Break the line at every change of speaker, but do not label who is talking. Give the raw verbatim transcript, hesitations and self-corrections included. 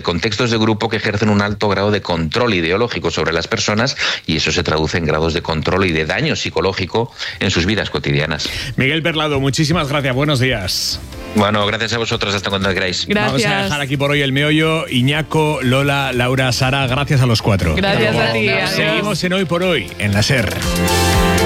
contextos de grupo que ejercen un alto grado de control ideológico sobre las personas, y eso se traduce en grados de control y de daño psicológico en sus vidas cotidianas.
Miguel Perlado, muchísimas gracias, buenos días.
Bueno, gracias a vosotros, hasta cuando queráis.
Gracias. Vamos a dejar aquí por hoy el meollo. Iñaco, Lola, Laura, Sara, gracias a los cuatro.
Gracias a ti.
Seguimos en Hoy por Hoy, en la SER.